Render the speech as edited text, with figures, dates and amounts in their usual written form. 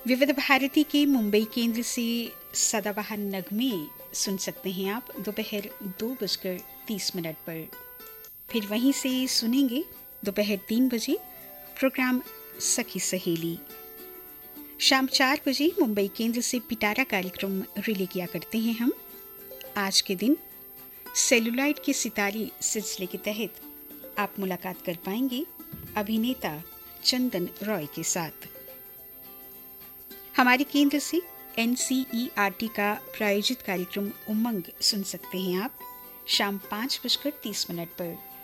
विविध भारती के मुंबई केंद्र से सदाबहार नगमे सुन सकते हैं आप दोपहर 2:30 पर। फिर वहीं से सुनेंगे दोपहर 3 बजे प्रोग्राम सखी सहेली। शाम 4 बजे मुंबई केंद्र से पिटारा कार्यक्रम रिले किया करते हैं हम। आज के दिन सेलुलाइड के सितारे सिलसिले के तहत आप मुलाकात कर पाएंगे अभिनेता चंदन रॉय के साथ। हमारे केंद्र से NCERT का प्रायोजित कार्यक्रम उमंग सुन सकते हैं आप शाम 5:30 पर।